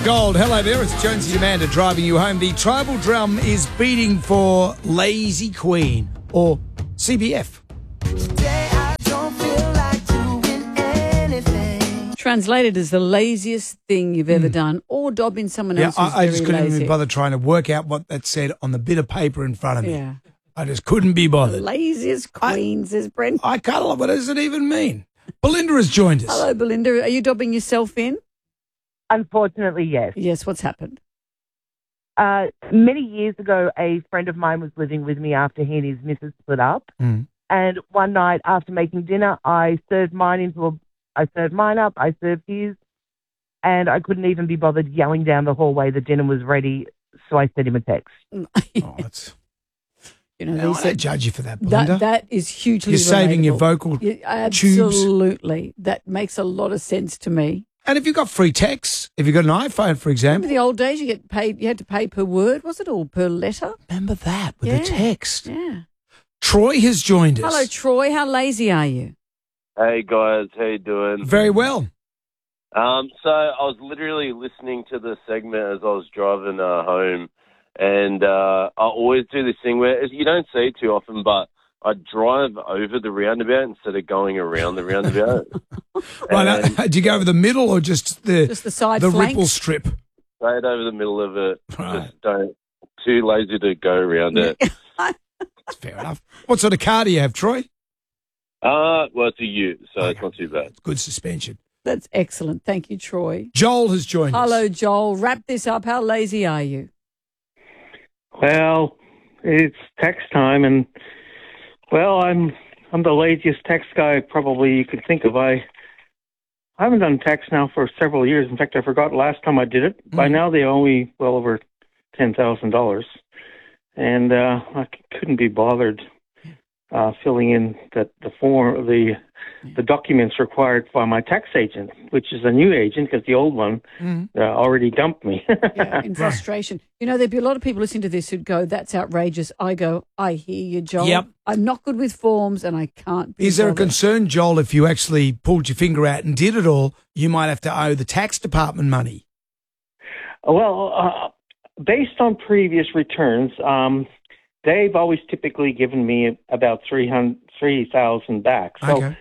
Gold. Hello there, it's Jonesy and Amanda driving you home. The tribal drum is beating for Lazy Queen, or CBF. Today I don't feel like doing anything. Translated as the laziest thing you've ever done, or dobbing someone else who's I just very couldn't lazy. even bother trying to work out what that said on the bit of paper in front of me. Yeah. I just couldn't be bothered. Laziest queen, says Brent. I can't. What does it even mean? Belinda has joined us. Hello, Belinda. Are you dobbing yourself in? Unfortunately, yes. Yes, what's happened? Many years ago, a friend of mine was living with me after he and his missus split up. Mm. And one night after making dinner, I served mine up, I served his, and I couldn't even be bothered yelling down the hallway the dinner was ready, so I sent him a text. Oh, that's... You know, No, I don't judge you for that, Belinda. that is hugely You're saving your relatable. vocal Yeah, tubes. absolutely. That makes a lot of sense to me. And if you've got free texts, if you've got an iPhone, for example. Remember the old days you had to pay per word, was it, or per letter? Remember that with Yeah. the text. Yeah. Troy has joined us. Hello, Troy. How lazy are you? Hey guys, how you doing? Very well. So I was literally listening to the segment as I was driving home, and I always do this thing where you don't see it too often, but I drive over the roundabout instead of going around the roundabout. Right, do you go over the middle or just the side the flanks? ripple strip? Straight over the middle of it. Right. Just don't. Too lazy to go around it. That's fair enough. What sort of car do you have, Troy? Well, it's a Ute, so it's not too bad. Good suspension. That's excellent. Thank you, Troy. Joel has joined us. Hello, Joel. Wrap this up. How lazy are you? Well, it's tax time, and well, I'm the laziest tax guy probably you could think of. I haven't done tax now for several years. In fact, I forgot last time I did it. By now, they owe me well over $10,000, and I couldn't be bothered filling in the form, the documents required by my tax agent, which is a new agent because the old one already dumped me. Yeah, in frustration. You know, there'd be a lot of people listening to this who'd go, that's outrageous. I go, I hear you, Joel. Yep. I'm not good with forms and I can't be Is there a bothered. concern, Joel, if you actually pulled your finger out and did it all, you might have to owe the tax department money? Well, based on previous returns, they've always typically given me about $3,000 back. So Okay.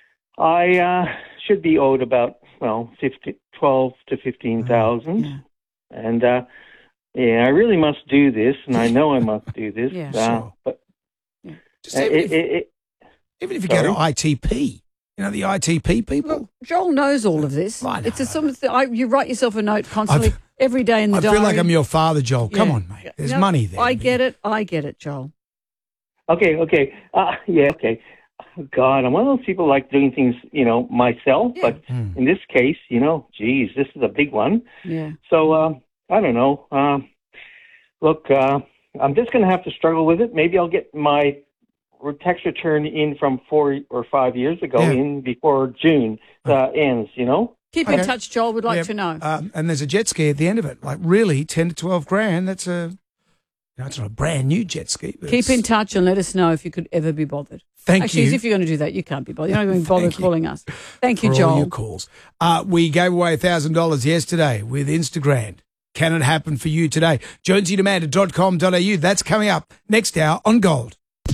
I should be owed about, well, $12,000 to $15,000. Yeah. And, yeah, I really must do this, and I know I must do this. Yeah. Sure. But Just even if you go to ITP, you know, the ITP people. Look, Joel knows all of this. I know. It's a sort of you write yourself a note constantly, every day in the I diary. feel like I'm your father, Joel. Come Yeah. on, mate. There's No, money there. I get it, Joel. okay. Yeah, okay. God, I'm one of those people like doing things, myself. Yeah. But in this case, geez, this is a big one. Yeah. So, I don't know. Look, I'm just going to have to struggle with it. Maybe I'll get my tax return in from 4 or 5 years ago in before June ends, Keep in Okay. touch, Joel. We'd like Yeah, to know. and there's a jet ski at the end of it. Like really, 10 to 12 grand. That's it's not a brand new jet ski. But Keep in it's- touch and let us know if you could ever be bothered. Thank Actually, you. as if you're going to do that, you can't be bothered. You're not going to bother Thank you. calling us. Thank you, for all Joel. your calls. We gave away $1,000 yesterday with Instagram. Can it happen for you today? JonesyDemand.com.au. That's coming up next hour on Gold.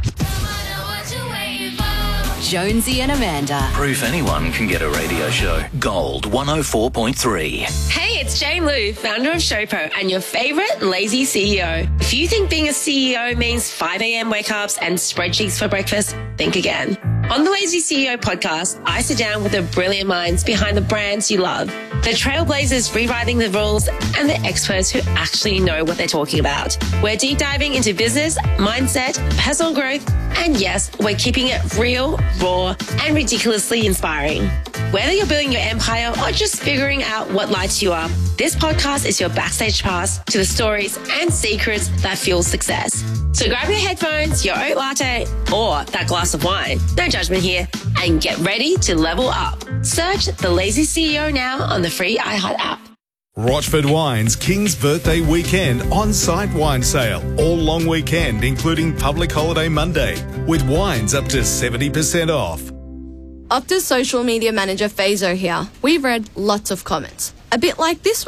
Jonesy and Amanda. Proof anyone can get a radio show. Gold 104.3. Hey, it's Jane Lou, founder of Showpo and your favorite lazy CEO. If you think being a CEO means 5 a.m. wake-ups and spreadsheets for breakfast, think again. On the Lazy CEO podcast, I sit down with the brilliant minds behind the brands you love, the trailblazers rewriting the rules, and the experts who actually know what they're talking about. We're deep diving into business, mindset, personal growth, and yes, we're keeping it real, raw, and ridiculously inspiring. Whether you're building your empire or just figuring out what lights you up, this podcast is your backstage pass to the stories and secrets that fuel success. So grab your headphones, your oat latte, or that glass of wine, no judgment here, and get ready to level up. Search The Lazy CEO now on the free iHeart app. Rochford Wine's King's Birthday Weekend on-site wine sale. All long weekend, including public holiday Monday, with wines up to 70% off. Optus social media manager Fazo here. We've read lots of comments. A bit like this one.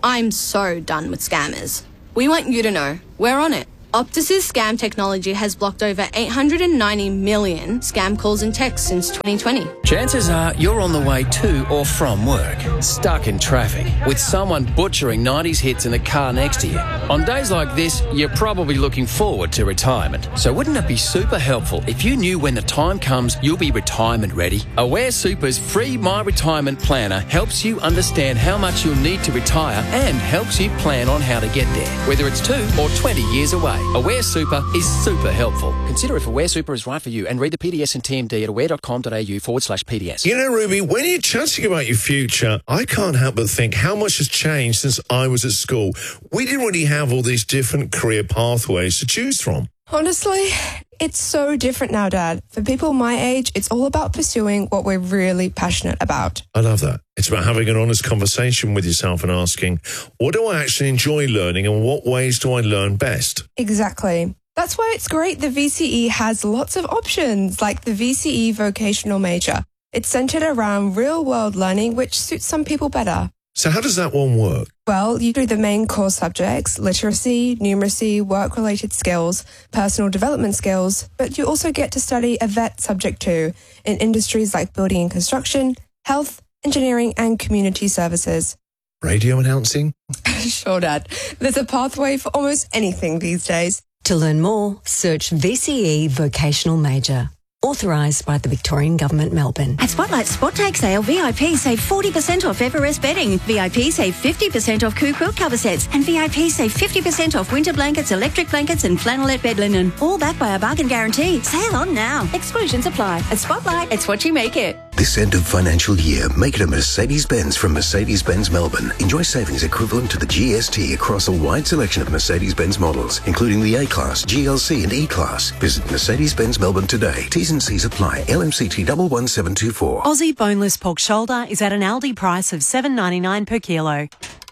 I'm so done with scammers. We want you to know we're on it. Optus's scam technology has blocked over 890 million scam calls and texts since 2020. Chances are you're on the way to or from work, stuck in traffic, with someone butchering 90s hits in the car next to you. On days like this, you're probably looking forward to retirement. So wouldn't it be super helpful if you knew when the time comes you'll be retirement ready? Aware Super's free My Retirement Planner helps you understand how much you'll need to retire and helps you plan on how to get there, whether it's 2 or 20 years away. Aware Super is super helpful. Consider if Aware Super is right for you and read the PDS and TMD at aware.com.au/PDS. You know, Ruby, when you're chatting about your future, I can't help but think how much has changed since I was at school. We didn't really have all these different career pathways to choose from. Honestly, it's so different now, Dad. For people my age, it's all about pursuing what we're really passionate about. I love that. It's about having an honest conversation with yourself and asking, what do I actually enjoy learning and what ways do I learn best? Exactly. That's why it's great the VCE has lots of options, like the VCE vocational major. It's centered around real-world learning, which suits some people better. So how does that one work? Well, you do the main core subjects, literacy, numeracy, work-related skills, personal development skills, but you also get to study a VET subject too, in industries like building and construction, health, engineering and community services. Radio announcing? Sure, Dad. There's a pathway for almost anything these days. To learn more, search VCE Vocational Major. Authorised by the Victorian Government, Melbourne. At Spotlight Spot Take Sale, VIP save 40% off Everest bedding. VIP save 50% off Coo quilt cover sets. And VIP save 50% off winter blankets, electric blankets and flannelette bed linen. All backed by a bargain guarantee. Sale on now. Exclusions apply. At Spotlight, it's what you make it. This end of financial year, make it a Mercedes-Benz from Mercedes-Benz Melbourne. Enjoy savings equivalent to the GST across a wide selection of Mercedes-Benz models, including the A-Class, GLC and E-Class. Visit Mercedes-Benz Melbourne today. T's and C's apply. LMCT 11724. Aussie boneless pork shoulder is at an Aldi price of $7.99 per kilo.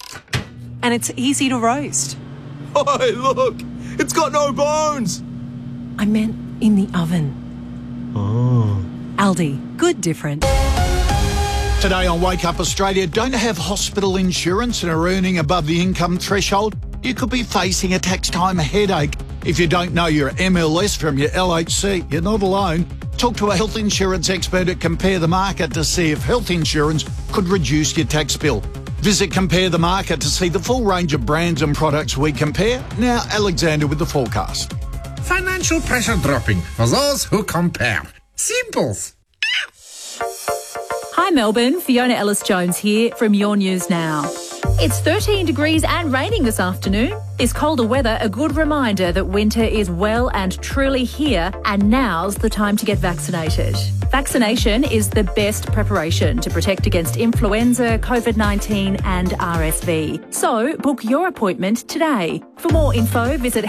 And it's easy to roast. Oh, look! It's got no bones! I meant in the oven. Oh. Aldi, good different. Today on Wake Up Australia, don't have hospital insurance and are earning above the income threshold? You could be facing a tax time headache. If you don't know your MLS from your LHC, you're not alone. Talk to a health insurance expert at Compare the Market to see if health insurance could reduce your tax bill. Visit Compare the Market to see the full range of brands and products we compare. Now, Alexander with the forecast. Financial pressure dropping for those who compare. Simples. Hi Melbourne, Fiona Ellis-Jones here from Your News Now. It's 13 degrees and raining this afternoon. This colder weather, a good reminder that winter is well and truly here, and now's the time to get vaccinated. Vaccination is the best preparation to protect against influenza, COVID-19 and RSV. So book your appointment today. For more info, visit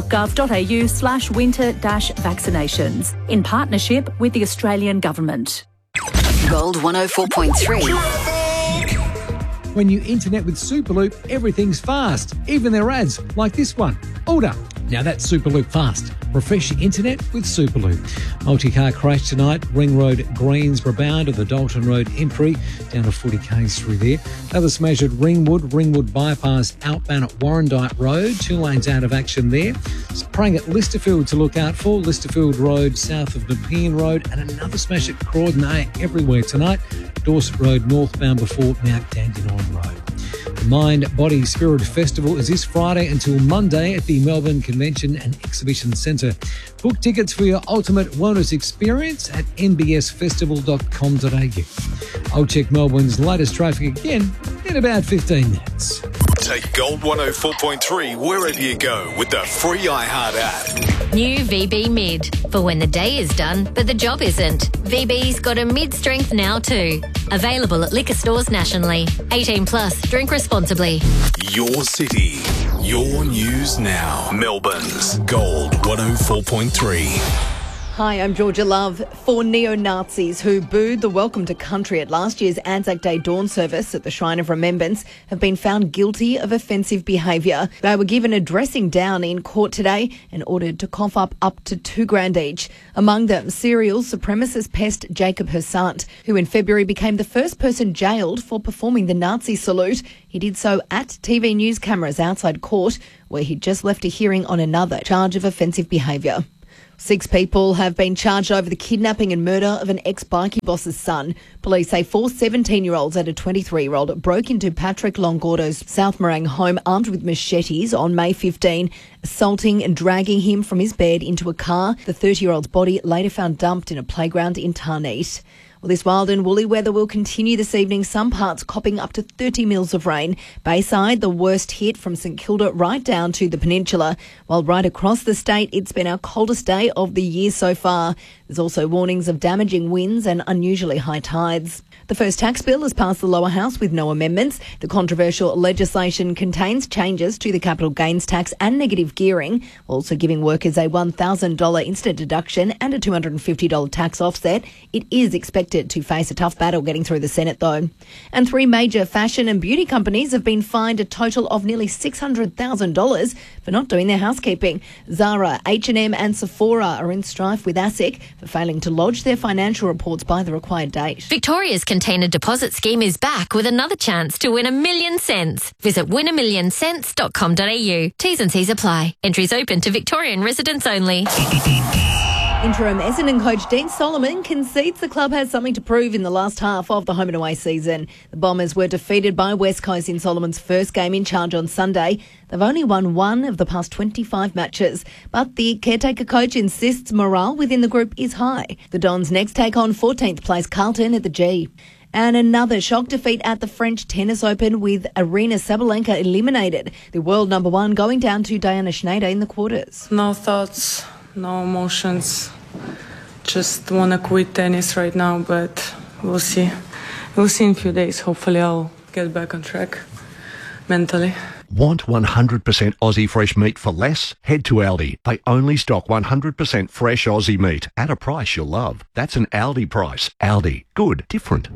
health.gov.au/winter-vaccinations in partnership with the Australian Government. Gold 104.3. When you internet with Superloop, everything's fast, even their ads, like this one. Order. Now that's Superloop fast. Refresh your internet with Superloop. Multi-car crash tonight, Ring Road, Greensborough bound to the Dalton Road entry, down to 40 k's through there. Another smash at Ringwood bypass outbound at Warrandyte Road, 2 lanes out of action there. Spraying at Listerfield to look out for, Listerfield Road, south of Nepean Road, and another smash at Crawdon everywhere tonight. Dorset Road northbound before Mount Dandenong Road. The Mind, Body, Spirit Festival is this Friday until Monday at the Melbourne Convention and Exhibition Centre. Book tickets for your ultimate wellness experience at nbsfestival.com.au. I'll check Melbourne's latest traffic again in about 15 minutes. Take Gold 104.3 wherever you go with the free iHeart app. New VB Mid. For when the day is done, but the job isn't. VB's got a mid-strength now too. Available at liquor stores nationally. 18 plus. Drink responsibly. Your city. Your news now. Melbourne's Gold 104.3. Hi, I'm Georgia Love. 4 neo-Nazis who booed the Welcome to Country at last year's Anzac Day dawn service at the Shrine of Remembrance have been found guilty of offensive behaviour. They were given a dressing down in court today and ordered to cough up to $2,000 each. Among them, serial supremacist pest Jacob Hersant, who in February became the first person jailed for performing the Nazi salute. He did so at TV news cameras outside court, where he'd just left a hearing on another charge of offensive behaviour. 6 people have been charged over the kidnapping and murder of an ex-bikie boss's son. Police say 4 17-year-olds and a 23-year-old broke into Patrick Longordo's South Morang home armed with machetes on May 15, assaulting and dragging him from his bed into a car. The 30-year-old's body later found dumped in a playground in Tarneet. Well, this wild and woolly weather will continue this evening, some parts copping up to 30 mils of rain. Bayside, the worst hit from St Kilda right down to the peninsula. While right across the state, it's been our coldest day of the year so far. There's also warnings of damaging winds and unusually high tides. The first tax bill has passed the lower house with no amendments. The controversial legislation contains changes to the capital gains tax and negative gearing, also giving workers a $1,000 instant deduction and a $250 tax offset. It is expected to face a tough battle getting through the Senate, though. And 3 major fashion and beauty companies have been fined a total of nearly $600,000 for not doing their housekeeping. Zara, H&M and Sephora are in strife with ASIC for failing to lodge their financial reports by the required date. Victoria's Container Deposit Scheme is back with another chance to win $1 million cents. Visit winamillioncents.com.au. T's and C's apply. Entries open to Victorian residents only. Interim Essendon coach Dean Solomon concedes the club has something to prove in the last half of the home and away season. The Bombers were defeated by West Coast in Solomon's first game in charge on Sunday. They've only won 1 of the past 25 matches, but the caretaker coach insists morale within the group is high. The Dons next take on 14th place Carlton at the G. And another shock defeat at the French Tennis Open with Aryna Sabalenka eliminated. The world number 1 going down to Diana Schneider in the quarters. No thoughts. No emotions, just want to quit tennis right now, but we'll see. We'll see in a few days. Hopefully I'll get back on track mentally. Want 100% Aussie fresh meat for less? Head to Aldi. They only stock 100% fresh Aussie meat at a price you'll love. That's an Aldi price. Aldi. Good. Different.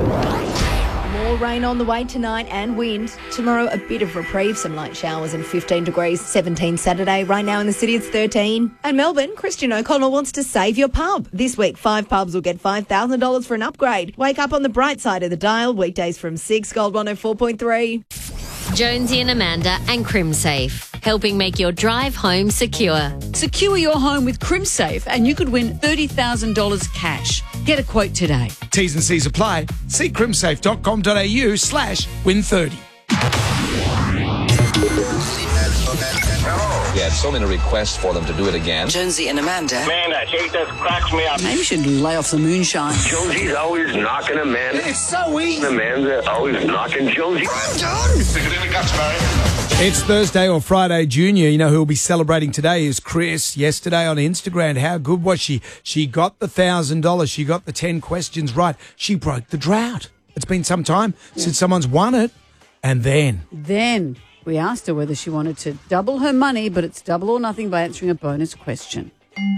More rain on the way tonight and wind. Tomorrow, a bit of reprieve, some light showers and 15 degrees. 17 Saturday. Right now in the city, it's 13. And Melbourne, Christian O'Connell wants to save your pub. This week, 5 pubs will get $5,000 for an upgrade. Wake up on the bright side of the dial. Weekdays from 6, Gold 104.3. Jonesy and Amanda and CrimSafe, helping make your drive home secure. Secure your home with CrimSafe and you could win $30,000 cash. Get a quote today. T's and C's apply. See crimsafe.com.au/win30. We had so many requests for them to do it again. Jonesy and Amanda. Man, that shit just cracks me up. Maybe you should lay off the moonshine. Jonesy's always knocking Amanda. It's so easy. Amanda always knocking Jonesy. I'm done. Stick it in the guts, Barry. It's Thursday or Friday Junior. You know who will be celebrating today is Chris. Yesterday on Instagram, how good was she? She got the $1,000. She got the 10 questions right. She broke the drought. It's been some time since someone's won it. And then we asked her whether she wanted to double her money, but it's double or nothing by answering a bonus question.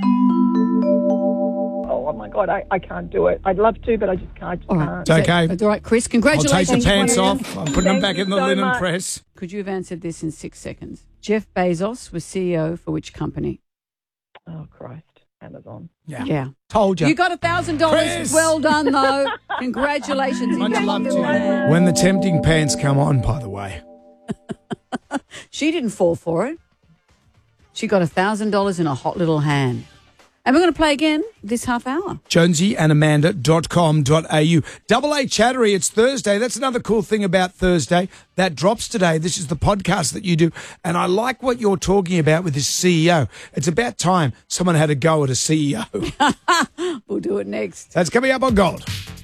Oh my God, I can't do it. I'd love to, but I just can't. All right. It's okay. All right, Chris, congratulations. I'll take the pants off. I'm putting them back in the so linen much. press. Could you have answered this in 6 seconds? Jeff Bezos was CEO for which company? Oh, Christ. Amazon. Yeah. Told you. You got $1,000. Chris! Well done, though. Congratulations. Much love to you. When the tempting pants come on, by the way. She didn't fall for it. She got $1,000 in a hot little hand. And we're going to play again this half hour. JonesyandAmanda.com.au. Double A Chattery, it's Thursday. That's another cool thing about Thursday. That drops today. This is the podcast that you do. And I like what you're talking about with this CEO. It's about time someone had a go at a CEO. We'll do it next. That's coming up on Gold.